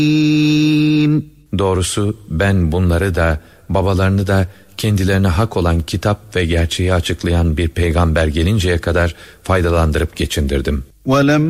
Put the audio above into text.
Doğrusu ben bunları da babalarını da kendilerine hak olan kitap ve gerçeği açıklayan bir peygamber gelinceye kadar faydalandırıp geçindirdim.